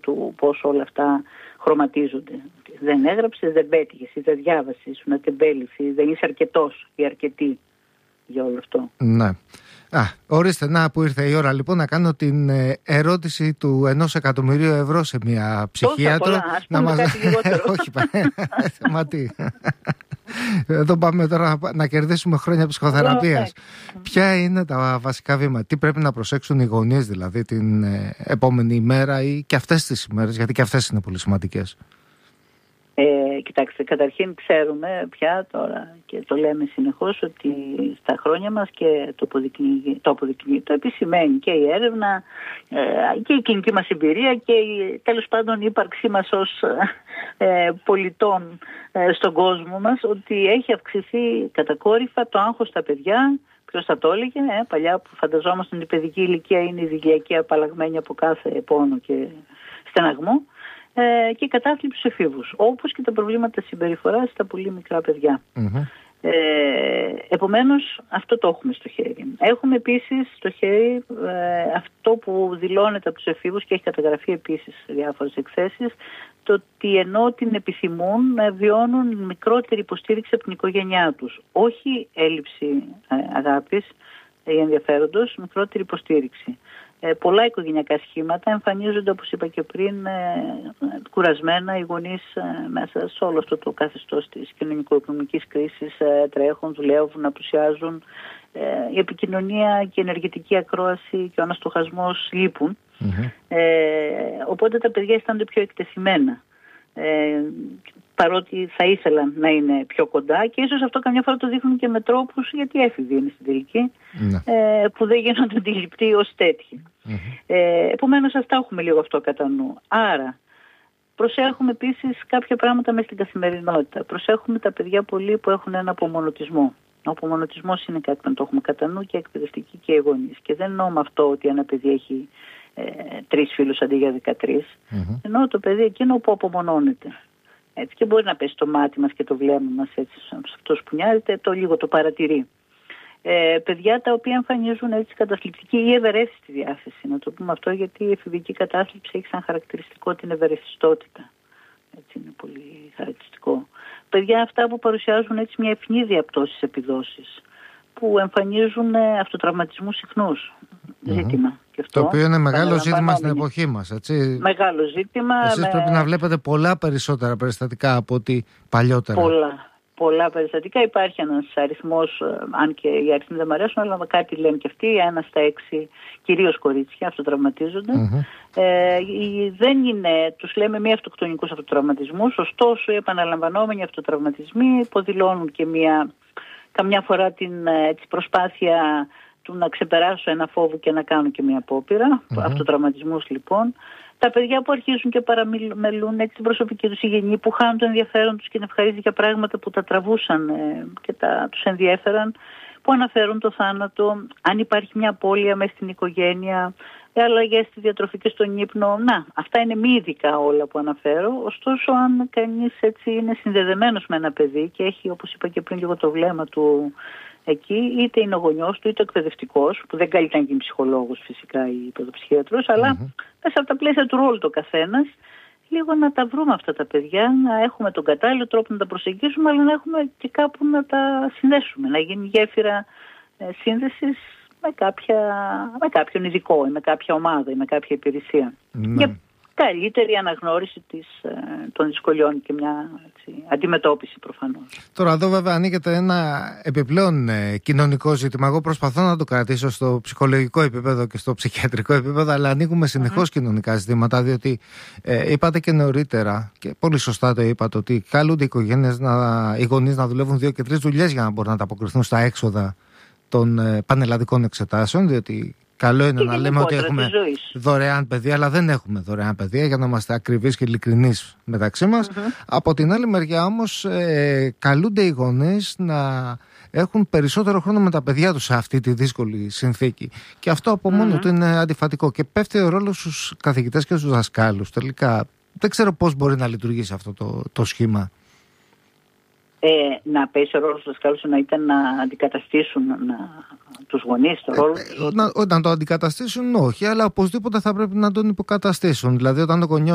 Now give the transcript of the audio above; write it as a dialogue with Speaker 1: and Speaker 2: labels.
Speaker 1: του πώς όλα αυτά χρωματίζονται. Δεν έγραψες, δεν πέτυχες, ή δεν διάβασες, ήσουν ατεμπέλης, ή δεν είσαι αρκετός ή αρκετή για όλο αυτό.
Speaker 2: Ναι. Ορίστε, να που ήρθε η ώρα λοιπόν να κάνω την ερώτηση του 1.000.000 ευρώ σε μια ψυχίατρο.
Speaker 1: Να μας... κάτι λιγότερο.
Speaker 2: Όχι, μα τι. Εδώ πάμε τώρα να κερδίσουμε χρόνια ψυχοθεραπείας. Ποια είναι τα βασικά βήματα, τι πρέπει να προσέξουν οι γονείς δηλαδή την επόμενη ημέρα ή και αυτές τις ημέρες, γιατί και αυτές είναι πολύ σημαντικές.
Speaker 1: Κοιτάξτε, καταρχήν ξέρουμε πια τώρα και το λέμε συνεχώς ότι στα χρόνια μας και το επισημαίνει και η έρευνα και η κλινική μας εμπειρία και τέλος πάντων η ύπαρξή μας ως πολιτών στον κόσμο μας, ότι έχει αυξηθεί κατακόρυφα το άγχος στα παιδιά. Ποιος θα το έλεγε, παλιά που φανταζόμασταν η παιδική ηλικία είναι η ηλικία απαλλαγμένη από κάθε πόνο και στεναγμό. Και η κατάθλιψη στους εφήβους, όπως και τα προβλήματα συμπεριφοράς στα πολύ μικρά παιδιά. Επομένως, αυτό το έχουμε στο χέρι. Έχουμε επίσης στο χέρι αυτό που δηλώνεται από τους εφήβους και έχει καταγραφεί επίσης σε διάφορες εκθέσεις, το ότι ενώ την επιθυμούν βιώνουν μικρότερη υποστήριξη από την οικογένειά τους. Όχι έλλειψη αγάπης ή ενδιαφέροντος, μικρότερη υποστήριξη. Πολλά οικογενειακά σχήματα εμφανίζονται, όπως είπα και πριν, κουρασμένα οι γονείς μέσα σε όλο αυτό το καθεστώς της κοινωνικο-οικονομικής κρίσης τρέχουν, δουλεύουν, απουσιάζουν. Η επικοινωνία και η ενεργητική ακρόαση και ο αναστοχασμός λείπουν. Οπότε τα παιδιά αισθάνονται πιο εκτεθειμένα. Παρότι θα ήθελαν να είναι πιο κοντά και ίσως αυτό καμιά φορά το δείχνουν και με τρόπους, γιατί έφηβοι είναι στην τελική, που δεν γίνονται αντιληπτοί ως τέτοιοι. Επομένως αυτά έχουμε λίγο αυτό κατά νου. Άρα προσέχουμε επίσης κάποια πράγματα μέσα στην καθημερινότητα. Προσέχουμε τα παιδιά πολύ που έχουν ένα απομονωτισμό. Ο απομονωτισμός είναι κάτι που το έχουμε κατά νου και εκπαιδευτικοί και οι γονείς. Και δεν εννοώ με αυτό ότι ένα παιδί έχει 3 φίλους αντί για 13. Εννοώ το παιδί εκείνο που απομονώνεται. Έτσι, και μπορεί να πέσει το μάτι μας και το βλέμμα μας έτσι, σε αυτός που νοιάζεται, το λίγο το παρατηρεί. Παιδιά τα οποία εμφανίζουν έτσι καταθλιπτική ή ευερέθιστη διάθεση. Να το πούμε αυτό γιατί η εφηβική κατάθλιψη έχει σαν χαρακτηριστικό την ευερεθιστότητα. Έτσι είναι πολύ χαρακτηριστικό. Παιδιά αυτά που παρουσιάζουν έτσι μια ευνίδια πτώση στις επιδόσεις, που εμφανίζουν αυτοτραυματισμούς συχνούς. Ζήτημα. Και αυτό,
Speaker 2: το οποίο είναι μεγάλο ζήτημα στην εποχή μας. Έτσι.
Speaker 1: Μεγάλο ζήτημα.
Speaker 2: Εσείς πρέπει να βλέπετε πολλά περισσότερα περιστατικά από ό,τι παλιότερα.
Speaker 1: Πολλά περιστατικά. Υπάρχει ένας αριθμός, αν και οι αριθμοί δεν μου αρέσουν, αλλά κάτι λένε και αυτοί, 1 στα 6, κυρίως κορίτσια, αυτοτραυματίζονται. Δεν είναι, τους λέμε μη αυτοκτονικούς αυτοτραυματισμούς, ωστόσο οι επαναλαμβανόμενοι αυτοτραυματισμοί υποδηλώνουν και καμιά φορά την προσπάθεια του να ξεπεράσω ένα φόβο και να κάνω και μια απόπειρα. Αυτοτραυματισμούς λοιπόν. Τα παιδιά που αρχίζουν και παραμελούν την προσωπική τους υγιεινή, που χάνουν το ενδιαφέρον τους και είναι ευχαρίστηση για πράγματα που τα τραβούσαν και τους ενδιέφεραν, που αναφέρουν το θάνατο, αν υπάρχει μια απώλεια μέσα στην οικογένεια, αλλαγές στη διατροφή και στον ύπνο. Αυτά είναι μη ειδικά όλα που αναφέρω. Ωστόσο, αν κανείς έτσι είναι συνδεδεμένος με ένα παιδί και έχει, όπως είπα και πριν, λίγο το βλέμμα του εκεί, είτε είναι ο γονιός του είτε ο εκπαιδευτικός, που δεν καλείται να γίνει ψυχολόγος φυσικά ή παιδοψυχίατρος, αλλά μέσα από τα πλαίσια του ρόλου το καθένας, λίγο να τα βρούμε αυτά τα παιδιά, να έχουμε τον κατάλληλο τρόπο να τα προσεγγίσουμε, αλλά να έχουμε και κάπου να τα συνδέσουμε, να γίνει γέφυρα σύνδεσης με κάποιον ειδικό ή με κάποια ομάδα ή με κάποια υπηρεσία. Για καλύτερη αναγνώριση των δυσκολιών και μια αντιμετώπιση προφανώς.
Speaker 2: Τώρα εδώ βέβαια ανοίγεται ένα επιπλέον κοινωνικό ζήτημα. Εγώ προσπαθώ να το κρατήσω στο ψυχολογικό επίπεδο και στο ψυχιατρικό επίπεδο, αλλά ανοίγουμε συνεχώς κοινωνικά ζητήματα, διότι είπατε και νωρίτερα και πολύ σωστά το είπατε, ότι καλούνται οι γονείς να δουλεύουν 2 και 3 δουλειές για να μπορούν να ανταποκριθούν στα έξοδα των πανελλαδικών εξετάσεων, διότι καλό είναι να λέμε ότι έχουμε δωρεάν παιδεία, αλλά δεν έχουμε δωρεάν παιδεία, για να είμαστε ακριβείς και ειλικρινείς μεταξύ μας. Από την άλλη μεριά όμως καλούνται οι γονείς να έχουν περισσότερο χρόνο με τα παιδιά τους σε αυτή τη δύσκολη συνθήκη. Και αυτό από μόνο του είναι αντιφατικό. Και πέφτει ο ρόλος στους καθηγητές και στους δασκάλους. Τελικά δεν ξέρω πώς μπορεί να λειτουργήσει αυτό το σχήμα.
Speaker 1: Να πέσει ο ρόλος του δασκάλου να αντικαταστήσουν τους γονείς το ρόλο τους.
Speaker 2: Να το αντικαταστήσουν όχι, αλλά οπωσδήποτε θα πρέπει να τον υποκαταστήσουν. Δηλαδή όταν ο γονιός